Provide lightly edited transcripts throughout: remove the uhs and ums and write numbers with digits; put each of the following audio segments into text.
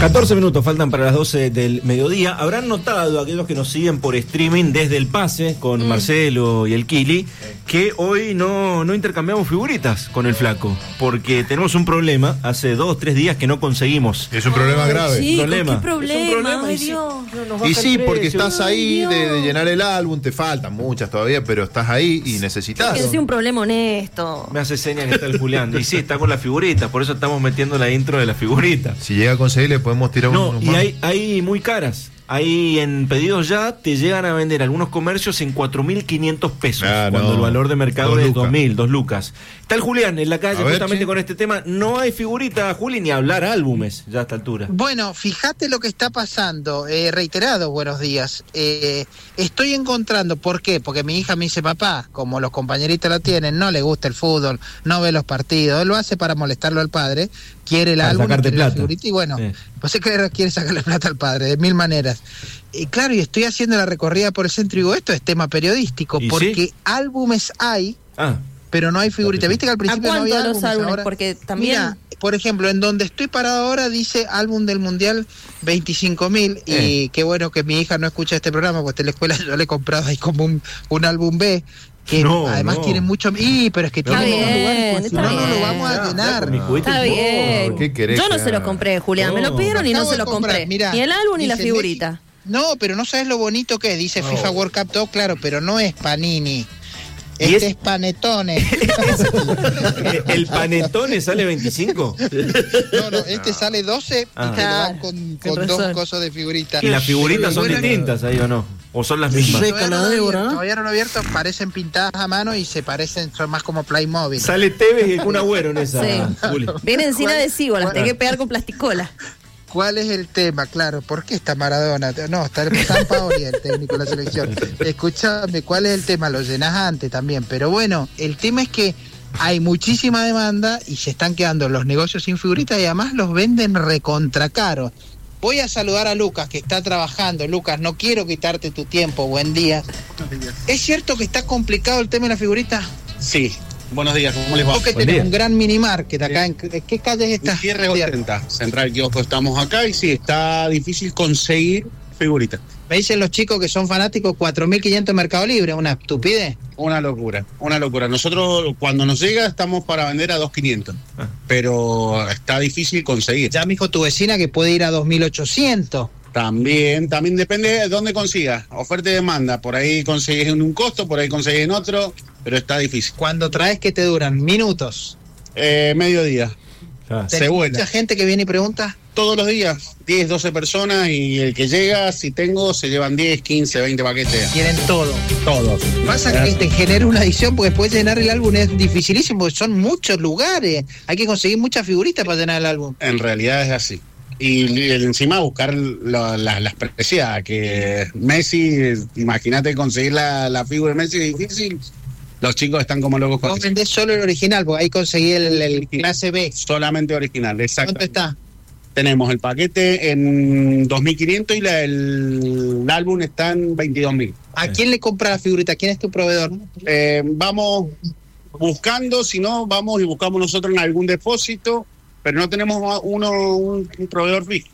14 minutos faltan para las 12 del mediodía. Habrán notado aquellos que nos siguen por streaming desde el pase con Marcelo y el Kili que hoy no intercambiamos figuritas con el flaco porque tenemos un problema. Hace 2 o 3 días que no conseguimos. Es un problema grave. Sí, ¿Qué problema? Es un problema. Ay, Dios. Y sí, porque estás ahí de llenar el álbum, te faltan muchas todavía, pero estás ahí y necesitas. Que sea un problema honesto. Me hace señas que está el Julián. Y sí, está con la figurita, por eso estamos metiendo la intro de la figurita. Si llega a conseguir, le podemos tirar unos y más. hay muy caras. Ahí en pedidos ya te llegan a vender algunos comercios en 4.500 pesos, cuando el valor de mercado es 2.000, 2 lucas. Está el Julián en la calle justamente con este tema. No hay figurita, Juli, ni hablar álbumes ya a esta altura. Bueno, fíjate lo que está pasando. Reiterado, buenos días. Estoy encontrando, ¿por qué? Porque mi hija me dice, papá, como los compañeritos lo tienen, no le gusta el fútbol, no ve los partidos. Él lo hace para molestarlo al padre, quiere el álbum, quiere la figurita y bueno, pues quiere sacarle plata al padre, de mil maneras. Claro, y estoy haciendo la recorrida por el centro y digo, esto es tema periodístico, porque álbumes hay, pero no hay figurita. ¿Viste que al principio no había álbumes? Ahora, porque también... Mira, por ejemplo, en donde estoy parado ahora dice álbum del Mundial 25.000 y qué bueno que mi hija no escucha este programa, porque en la escuela yo le he comprado ahí como un álbum B, que además tiene mucho... pero es que tiene muchos lugares, pues, si no lo vamos a llenar. Está bien. Yo no se lo compré, Julián, me lo pidieron y no se lo compré. Mirá, ni el álbum ni la figurita. No, pero no sabes lo bonito que es, dice FIFA World Cup, todo claro, pero no es Panini. Es Panetone. ¿El Panetone sale 25? No, este sale 12 y con 2 cosas de figuritas. ¿Y las figuritas son distintas ahí o no? ¿O son las mismas? Todavía no lo he abierto, parecen pintadas a mano y se parecen, son más como Playmobil. Sale Tevez y el Kun Agüero en esa. Sí. Viene encima adhesivo, las tenés que pegar con plasticola. ¿Cuál es el tema? Claro, ¿por qué está Maradona? No, está San Paoli, el técnico de la selección. Escúchame, ¿cuál es el tema? Lo llenás antes también, pero bueno, el tema es que hay muchísima demanda y se están quedando los negocios sin figuritas y además los venden recontra caros. Voy a saludar a Lucas, que está trabajando. Lucas, no quiero quitarte tu tiempo, buen día. ¿Es cierto que está complicado el tema de la figurita? Sí. Buenos días, ¿cómo les va? Porque tenés un gran mini market acá. ¿En qué calle está? Cierre 80, Central Kiosco, estamos acá y sí, está difícil conseguir figuritas. Me dicen los chicos que son fanáticos, 4.500 Mercado Libre, una estupidez. Una locura. Nosotros cuando nos llega estamos para vender a 2.500, pero está difícil conseguir. Ya me dijo tu vecina que puede ir a 2.800. También depende de dónde consigas, oferta y demanda, por ahí conseguís en un costo, por ahí conseguís en otro, pero está difícil. Cuando traes, ¿qué te duran? ¿Minutos? Mediodía. Se vuela. ¿Mucha gente que viene y pregunta? Todos los días, 10, 12 personas y el que llega, si tengo, se llevan 10, 15, 20 paquetes. Tienen todo. Todos. Pasa que te genera una edición porque después llenar el álbum es dificilísimo, porque son muchos lugares. Hay que conseguir muchas figuritas para llenar el álbum. En realidad es así. Y encima buscar las preciadas, que Messi, imagínate conseguir la figura de Messi es difícil. Los chicos están como locos con eso. Vos vendés solo el original, porque ahí conseguí el clase B. Solamente original, exacto. ¿Cuánto está? Tenemos el paquete en 2.500 y el álbum está en 22.000. ¿A quién le compra la figurita? ¿Quién es tu proveedor? Vamos buscando, si no, vamos y buscamos nosotros en algún depósito, pero no tenemos un proveedor fijo.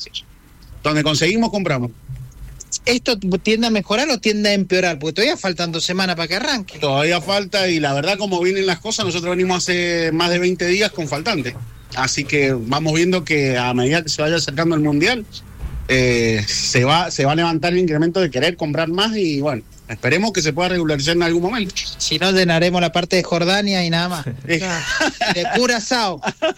Donde conseguimos, compramos. ¿Esto tiende a mejorar o tiende a empeorar? Porque todavía faltan 2 semanas para que arranque. Todavía falta y la verdad como vienen las cosas, nosotros venimos hace más de 20 días con faltantes. Así que vamos viendo que a medida que se vaya acercando el Mundial, se va a levantar el incremento de querer comprar más y bueno, esperemos que se pueda regularizar en algún momento. Si no, llenaremos la parte de Jordania y nada más. De Curazao.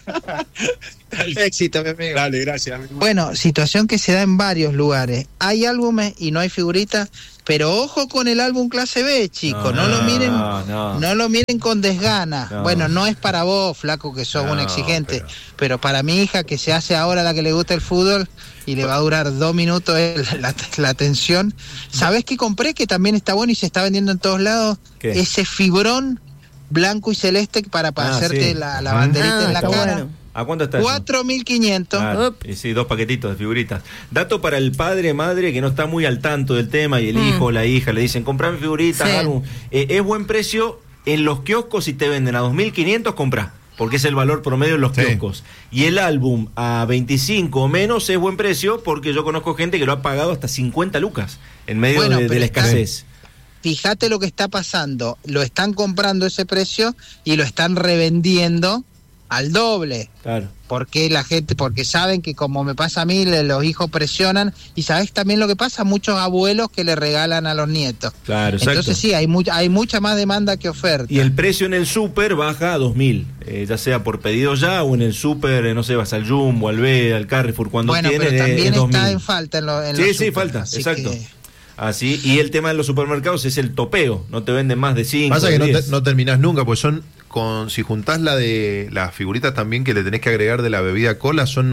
Éxito, mi amigo. Dale, gracias. Bueno, situación que se da en varios lugares. Hay álbumes y no hay figuritas, pero ojo con el álbum clase B, chicos. No lo miren con desgana. Bueno, no es para vos, flaco, que sos un exigente, pero para mi hija, que se hace ahora la que le gusta el fútbol y le va a durar 2 minutos la atención. ¿Sabés qué compré? Que también está bueno y se está vendiendo en todos lados. ¿Qué? Ese fibrón blanco y celeste para hacerte la banderita en la cara. Bueno. ¿A cuánto está 4.500. Y sí, 2 paquetitos de figuritas. Dato para el padre, madre, que no está muy al tanto del tema, y el hijo o la hija le dicen, comprame figuritas, álbum. Es buen precio. En los kioscos, si te venden a 2.500, comprá. porque es el valor promedio en los kioscos. Y el álbum a 25 o menos es buen precio, porque yo conozco gente que lo ha pagado hasta 50 lucas en medio de la escasez. Fíjate lo que está pasando, lo están comprando ese precio y lo están revendiendo al doble. Claro. Porque saben que, como me pasa a mí, los hijos presionan, y sabes también lo que pasa, muchos abuelos que le regalan a los nietos. Claro, exacto. Entonces sí, hay mucha más demanda que oferta. Y el precio en el súper baja a 2.000, ya sea por pedido ya o en el súper, no sé, vas al Jumbo, al B, al Carrefour, cuando tiene, pero también está 2.000. en falta en los Sí, falta, exacto. Así, y el tema de los supermercados es el topeo, no te venden más de 5. Pasa que no terminás nunca, pues si juntás la de las figuritas también que le tenés que agregar de la bebida cola, son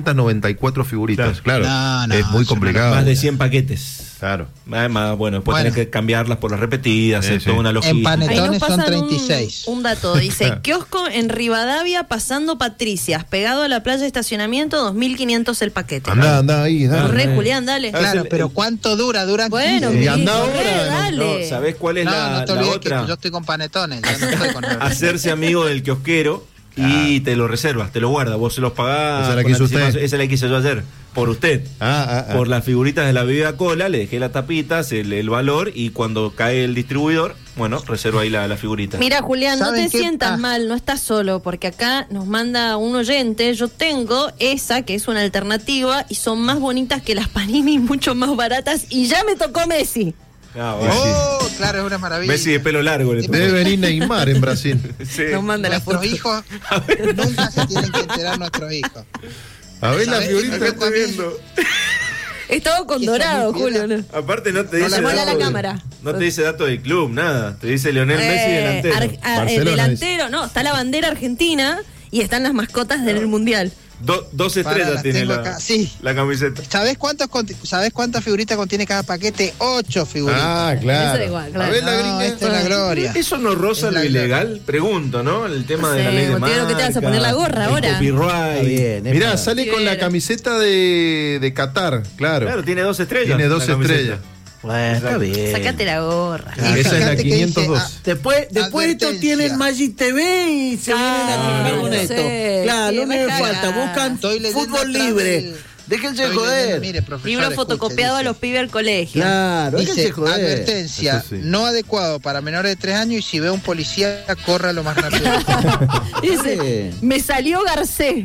994 figuritas. Claro, es muy complicado. Más de 100 paquetes. Claro. Además, después tenés que cambiarlas por las repetidas, toda una logística. En Panetones son 36. Un dato, dice, kiosco en Rivadavia, pasando Patricias, pegado a la playa de estacionamiento, 2.500 el paquete. Anda ahí, dale. Corre, Julián, dale. Claro, pero ¿cuánto dura? Duran 15. Bueno, anda ahora, dale. ¿Sabés cuál es la otra? Que yo estoy con Panetones, ya no estoy con hacerse amigo del kiosquero y te lo reservas, te lo guardas, vos se los pagás. Esa la quise yo ayer, por usted. Por las figuritas de la bebida cola, le dejé la tapita, el valor, y cuando cae el distribuidor, reserva ahí la figurita. Mira, Julián, no te sientas mal, no estás solo, porque acá nos manda un oyente, yo tengo esa, que es una alternativa, y son más bonitas que las Panini, mucho más baratas, y ya me tocó Messi. Claro, es una maravilla. Messi de pelo largo. Debe venir Neymar en Brasil. Sí. Nos manda nuestros hijos nunca se tienen que enterar nuestros hijos. A ver la figurita que estoy viendo. Es todo con dorado, Julio, ¿no? Aparte no te dice la cámara. No te dice dato del club, nada. Te dice Lionel Messi delantero. Delantero, no, está la bandera argentina y están las mascotas del Mundial. 2 estrellas tiene la camiseta. ¿Sabés cuántas figuritas contiene cada paquete? 8 figuritas. Claro. Eso igual, claro. A ver la gringa. Esta es la gloria. ¿Eso no roza lo ilegal? Pregunto, ¿no? El tema de la ley de marca. Que te vas a poner la gorra ahora. Copyright. Mirá, sale con la camiseta de Qatar, claro. Claro, tiene 2 estrellas. Tiene 2 estrellas. Bueno, está bien. Sácate la gorra. Esa es la 502. Después estos tienen Magic TV y se vienen a comprar con esto. Claro, no me falta. Buscan fútbol libre. Déjense joder. Libro fotocopiado a los pibes del colegio. Claro, déjense joder. Advertencia, no adecuado para menores de 3 años, y si ve a un policía, corra lo más rápido. Dice, me salió Garcés.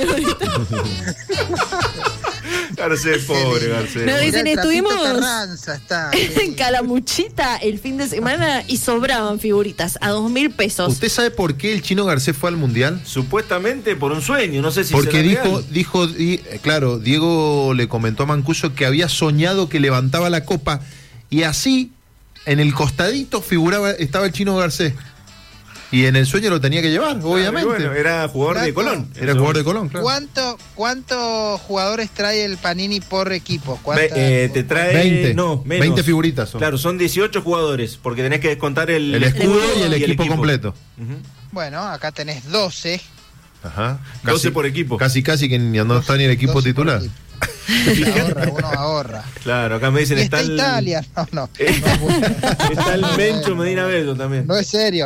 Garcés, pobre Garcés. Nos dicen, estuvimos en Calamuchita el fin de semana y sobraban figuritas a 2.000 pesos. ¿Usted sabe por qué el Chino Garcés fue al Mundial? Supuestamente por un sueño, no sé si porque claro, Diego le comentó a Mancuso que había soñado que levantaba la copa, y así en el costadito estaba el Chino Garcés. Y en el sueño lo tenía que llevar, obviamente. Bueno, era jugador de Colón. Era jugador de Colón, claro. ¿Cuántos jugadores trae el Panini por equipo? Te trae 20, menos. 20 figuritas son. Claro, son 18 jugadores, porque tenés que descontar el escudo y el equipo completo. Bueno, acá tenés 12. Ajá. 12 por equipo. Casi que no está ni el equipo titular. Uno ahorra. Claro, acá me dicen está Italia. No. Está el Mencho Medina Bello también. No es serio.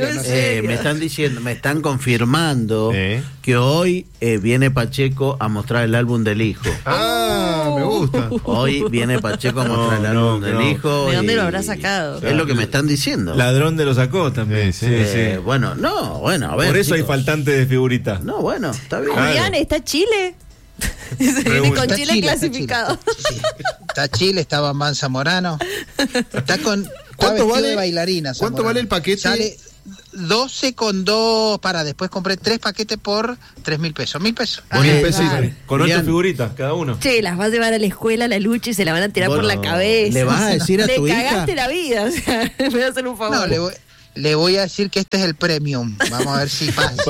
Me están confirmando que hoy viene Pacheco a mostrar el álbum del hijo. Me gusta. Hoy viene Pacheco a mostrar el álbum del hijo. ¿De dónde lo habrá sacado? Es lo que me están diciendo. Ladrón de lo sacó también. Sí. Bueno, a ver. Por eso hay faltante de figuritas. No, bueno, está bien. Julián, ¿está Chile? Viene con Chile clasificado. Está Chile, está Bambán Zamorano. Está vestido de bailarina. ¿Cuánto vale el paquete? Sale 12 con 2. Después compré 3 paquetes por 3.000 pesos. 1.000 pesos. Con 8 figuritas cada uno. Che, las vas a llevar a la escuela, a la lucha, y se la van a tirar por la cabeza. ¿Le vas a decir a tu hija? Le cagaste la vida, o sea, me voy a hacer un favor. No, le voy a decir que este es el premium. Vamos a ver si pasa.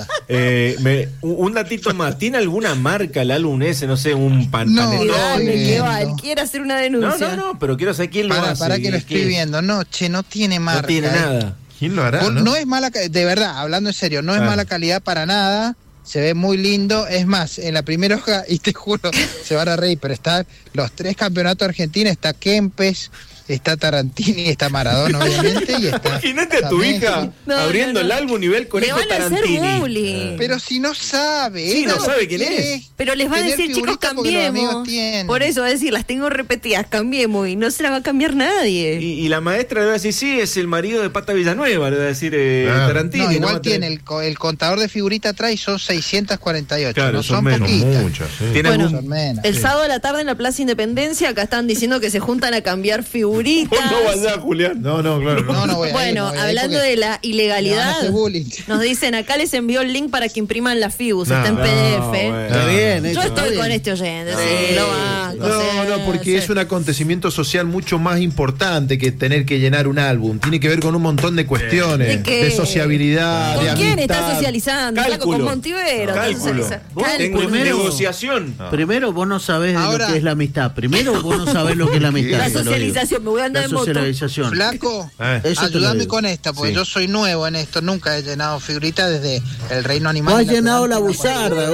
Un datito más. ¿Tiene alguna marca el álbum ese? No sé, un panetone. Él quiere hacer una denuncia. No, pero quiero saber quién lo hace. Para que lo estoy viendo. No tiene marca. No tiene nada. ¿Quién lo hará? No es mala, de verdad, hablando en serio, no es mala calidad para nada. Se ve muy lindo. Es más, en la primera hoja, y te juro, se van a reír, pero están los 3 campeonatos argentinos. Está Kempes, Está Tarantini, está Maradona, obviamente, y está... Imagínate a tu hija abriendo el álbum y ve el conejo Tarantini. Pero si no sabe. Sí, no sabe quién es. Pero les va a decir, chicos, cambiemos. Por eso va a decir, las tengo repetidas, cambiemos, y no se la va a cambiar nadie. Y la maestra le va a decir, sí, es el marido de Pata Villanueva, le va a decir Tarantini. No, igual tiene el contador de figuritas atrás y son 648. Claro, no son menos, poquitas. Muchas, sí. Bueno, son menos. el sábado a la tarde en la Plaza Independencia, acá están diciendo que se juntan a cambiar figuritas. No vayas, Julián. No, claro. No voy a bueno, ir, hablando de la ilegalidad, nos dicen, acá les envió el link para que impriman la FIBUS, está en PDF. Está bien. Yo estoy con este oyente, sí, lo banco. No, porque es un acontecimiento social mucho más importante que tener que llenar un álbum. Tiene que ver con un montón de cuestiones, de sociabilidad, ¿Con de quién amistad. estás socializando? Cálculo. Con Montivero. Tengo negociación. Primero vos no sabés lo que es la amistad. Primero vos no sabés lo que es la amistad. La socialización, me voy a andar en moto. Flaco, Eso ayúdame con esta, porque yo soy nuevo en esto, nunca he llenado figuritas desde el reino animal. Vos has llenado la buzarda,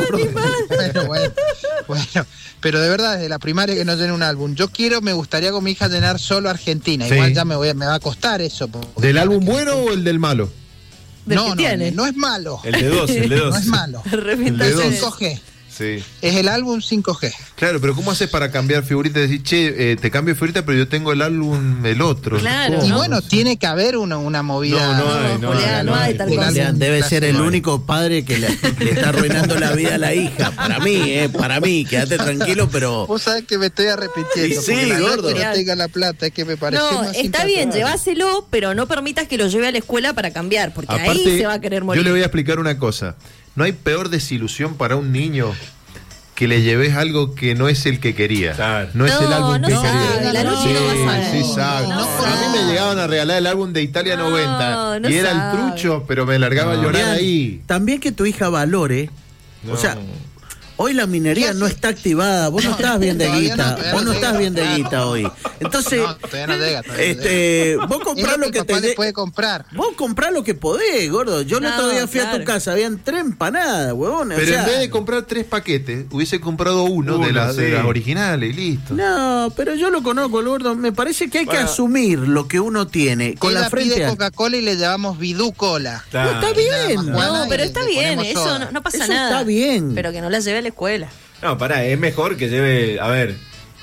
bueno, pero de verdad, desde la primaria que no llené un álbum. Me gustaría con mi hija llenar solo Argentina. Sí. Igual ya me va a costar eso. ¿Del álbum bueno o el del malo? No es malo. El de 2. No es malo. El de 2. 5G. Sí. Es el álbum 5G. Claro, pero ¿cómo haces para cambiar figuritas? Decir, che, te cambio figurita, pero yo tengo el álbum, el otro. Claro. Y bueno, tiene que haber una movida. No hay tal cosa. Julián debe ser el único padre que le está arruinando la vida a la hija. Para mí, quédate tranquilo, pero... Vos sabés que me estoy arrepintiendo. Sí, gordo. Que no tenga la plata, es que me parece No, más está bien, incansable. llévaselo, pero no permitas que lo lleve a la escuela para cambiar, porque Aparte, ahí se va a querer morir. yo le voy a explicar una cosa. No hay peor desilusión para un niño que le lleves algo que no es el que quería. Claro. No es el álbum no que sabe, quería. la Luchi no va a saber. Sí, sabe. No A mí me llegaban a regalar el álbum de Italia 90 no y era sabe. el trucho, pero me largaba a llorar Julián, ahí. También que tu hija valore. O sea, hoy la minería no está activada, vos no estás bien de Todavía guita, todavía vos no llega. estás bien de guita hoy. Entonces, Todavía no llega. vos comprás Es lo que papá te le puede comprar. Vos comprás lo que podés, gordo. Yo el otro día fui a tu claro. casa, habían 3 empanadas, huevón. Pero en vez de comprar 3 paquetes, hubiese comprado uno de las originales y listo. No, pero yo lo conozco, el gordo. Me parece que hay que asumir lo que uno tiene con la Ella frente pide a... Coca-Cola y le llamamos Bidú Cola. No, está bien. No, pero está le bien, ponemos eso soda. no pasa Eso nada. está bien. Pero que no la lleve a la escuela. No, pará, es mejor que lleve. A ver,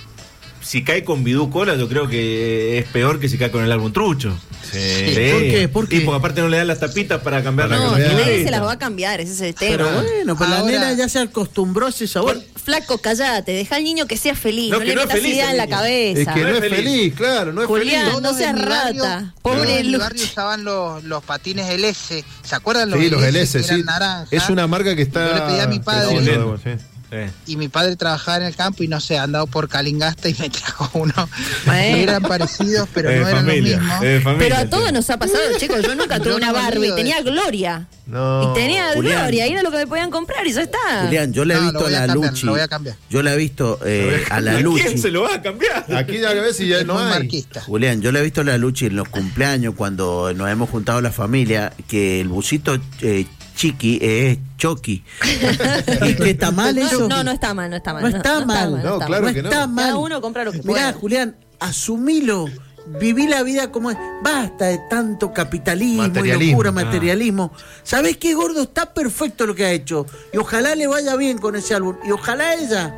si cae con Bidú Cola, yo creo que es peor que si cae con el álbum trucho. Sí. ¿Por qué? Y porque aparte no le dan las tapitas para cambiar la No, que camioneta. nadie se las va a cambiar, ese es el tema. Pero bueno, pues la Ahora- nena ya se acostumbró a ese sabor. Flaco, callate, deja al niño que sea feliz, No, no que le no es metas feliz idea el en la niño. cabeza. Es que no es feliz. feliz, claro, no es Julián, feliz. no Todos seas en mi barrio- rata. todos Pobre en mi Luchi. barrio usaban los patines LS. ¿Se acuerdan los Sí, los LS, que eran sí. naranja? Es una marca que está... Yo le pedí a mi padre- creciendo, sí. Y mi padre trabajaba en el campo y no sé, andado por Calingasta y me trajo uno. Bueno. Eran parecidos, pero no eran los mismos. Pero a todos nos ha pasado, chicos. Yo nunca tuve Yo una no me Barbie, olvido de tenía eso. Gloria. No. Y tenía Julián. Gloria, y era lo que me podían comprar y ya está. Julián, yo le he No, visto lo voy a a la cambiar, Luchi. lo voy a cambiar. Yo le he visto a la ¿A Luchi. quién se lo va a cambiar? Aquí ya a ver si ya Es no muy hay. marquista. Julián, yo le he visto a la Luchi en los cumpleaños cuando nos hemos juntado la familia, que el busito Chiqui es Chucky. ¿Y que está mal eso? No, no está mal, no está mal. No está mal. No, claro que no. está mal. Cada uno compra lo que Mirá, pueda. Julián, asumilo. Viví la vida como es. Basta de tanto capitalismo y Materialismo. locura, materialismo. ¿Sabés qué, gordo? Está perfecto lo que ha hecho. Y ojalá le vaya bien con ese álbum. Y ojalá ella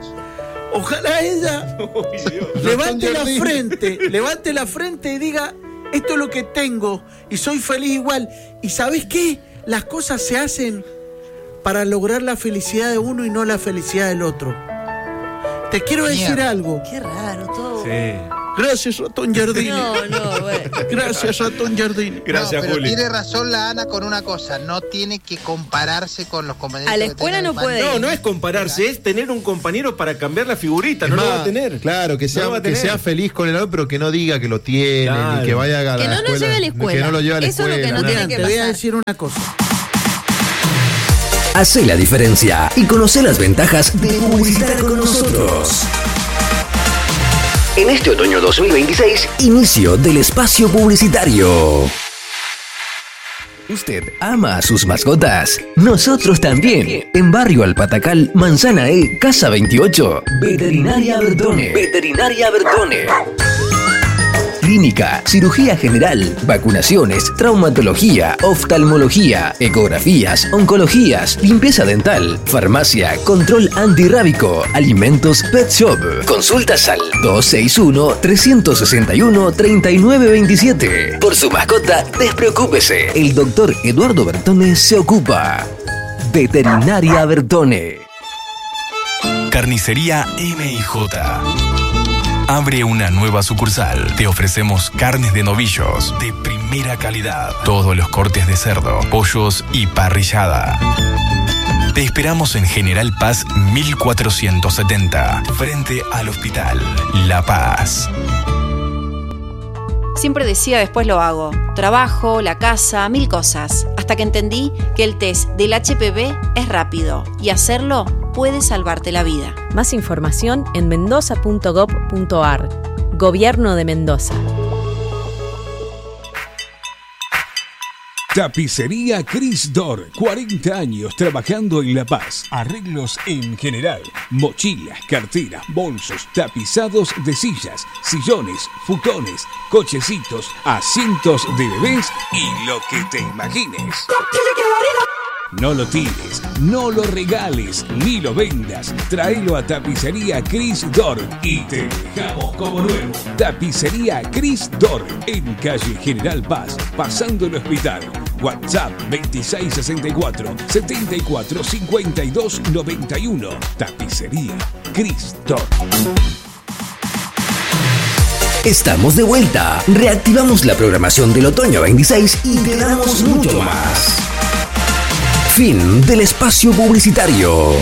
levante la frente y diga, esto es lo que tengo y soy feliz igual. ¿Y sabés qué? Las cosas se hacen para lograr la felicidad de uno y no la felicidad del otro. Te quiero decir algo. Qué raro todo. Sí. Gracias, Ratón Jardini. No, bueno. Gracias, Ratón Jardini. Gracias, pero Juli. tiene razón la Ana con una cosa, no tiene que compararse con los compañeros. A la que escuela tenga no de puede pandemia. No, no es compararse, es tener un compañero para cambiar la figurita. No lo va a tener. Claro, que No lo va sea, a que tener. sea feliz con el álbum, pero que no diga que lo tiene, Claro. ni que vaya a la Que no lo escuela, lleve a la escuela. Que no lo lleve a la Eso es lo que escuela. no tiene Julián, que te voy a pasar. decir una cosa. Hacé la diferencia y conoce las ventajas de publicitar con nosotros. En este otoño 2026, inicio del espacio publicitario. ¿Usted ama a sus mascotas? Nosotros también. En Barrio Alpatacal, Manzana E, Casa 28. Veterinaria Bertone. Veterinaria Bertone. clínica, cirugía general, vacunaciones, traumatología, oftalmología, ecografías, oncologías, limpieza dental, farmacia, control antirrábico, alimentos Pet Shop. Consultas al 261-361-3927. Por su mascota, despreocúpese. El doctor Eduardo Bertone se ocupa. Veterinaria Bertone. Carnicería M&J. Abre una nueva sucursal. Te ofrecemos carnes de novillos de primera calidad. Todos los cortes de cerdo, pollos y parrillada. Te esperamos en General Paz 1470, frente al Hospital La Paz. Siempre decía después lo hago. Trabajo, la casa, 1000 cosas. Hasta que entendí que el test del HPV es rápido y hacerlo puede salvarte la vida. Más información en mendoza.gov.ar. Gobierno de Mendoza. Tapicería Cris Dor, 40 años trabajando en La Paz. Arreglos en general, mochilas, carteras, bolsos, tapizados de sillas, sillones, futones, cochecitos, asientos de bebés y lo que te imagines. No lo tires, no lo regales, ni lo vendas. Tráelo a Tapicería Cris Dor y te dejamos como nuevo. Tapicería Cris Dor, en calle General Paz, pasando el hospital. WhatsApp 2664-745291. Tapicería Cris Dor. Estamos de vuelta. Reactivamos la programación del otoño 26 y te damos mucho más. Fin del espacio publicitario.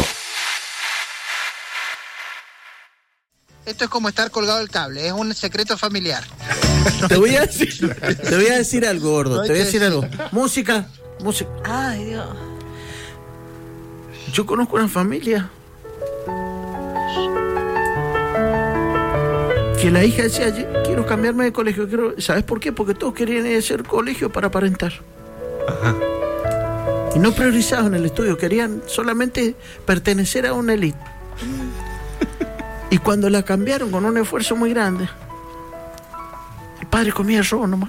Esto es como estar colgado del cable, es un secreto familiar. Te voy a decir algo, gordo. Te voy a decir algo. Música. Ay, Dios. Yo conozco una familia que la hija decía, quiero cambiarme de colegio. ¿Sabes por qué? Porque todos querían ir a hacer colegio para aparentar. Ajá. Y no priorizaban el estudio, querían solamente pertenecer a una élite. Y cuando la cambiaron con un esfuerzo muy grande, el padre comía arroz nomás.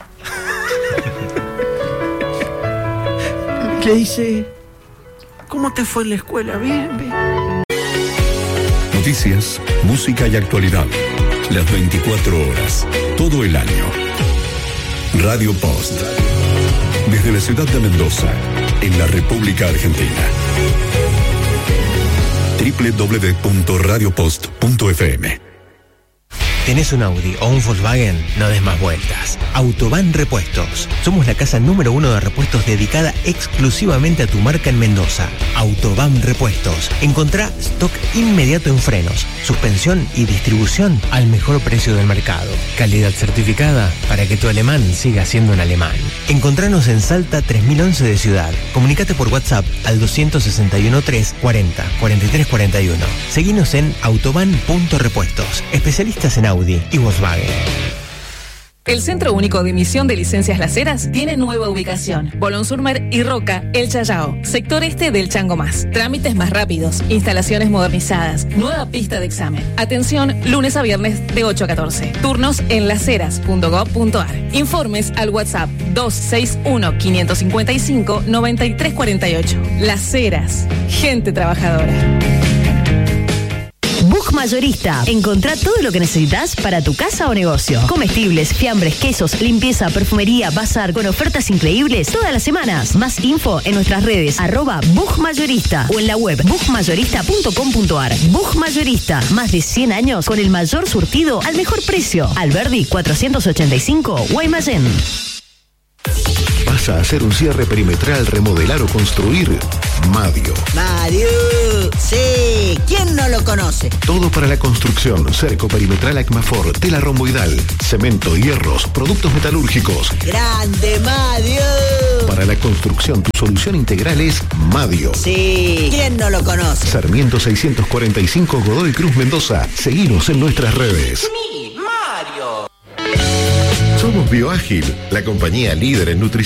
Le dice, ¿cómo te fue en la escuela? Bien, bien. Noticias, música y actualidad. Las 24 horas, todo el año. Radio Post. Desde la ciudad de Mendoza, en la República Argentina. www.radiopost.fm. ¿Tenés un Audi o un Volkswagen? No des más vueltas. Autobahn Repuestos. Somos la casa número 1 de repuestos dedicada exclusivamente a tu marca en Mendoza. Autobahn Repuestos. Encontrá stock inmediato en frenos, suspensión y distribución al mejor precio del mercado. Calidad certificada para que tu alemán siga siendo un alemán. Encontranos en Salta 3011 de Ciudad. Comunicate por WhatsApp al 261 340 4341. Seguinos en autobahn.repuestos. Especialistas en Audi y Volkswagen. El Centro Único de Emisión de Licencias Laceras tiene nueva ubicación. Bolón Surmer y Roca, El Chayao. Sector este del Chango Más. Trámites más rápidos. Instalaciones modernizadas. Nueva pista de examen. Atención, lunes a viernes de 8 a 14. Turnos en laceras.gov.ar. Informes al WhatsApp 261-555-9348. Las Heras. Gente trabajadora. Bug Mayorista. Encontrá todo lo que necesitas para tu casa o negocio. Comestibles, fiambres, quesos, limpieza, perfumería, bazar, con ofertas increíbles todas las semanas. Más info en nuestras redes @Bug Mayorista o en la web bugmayorista.com.ar. Bug Mayorista. Más de 100 años con el mayor surtido al mejor precio. Alberdi 485, Guaymallén. ¿Vas a hacer un cierre perimetral, remodelar o construir? Madio. Madio, sí, ¿quién no lo conoce? Todo para la construcción, cerco perimetral Acmafor, tela romboidal, cemento, hierros, productos metalúrgicos. ¡Grande, Madio! Para la construcción, tu solución integral es Madio. Sí, ¿quién no lo conoce? Sarmiento 645, Godoy Cruz, Mendoza. Seguinos en nuestras redes. ¡Mi Mario! Somos Bioágil, la compañía líder en nutrición.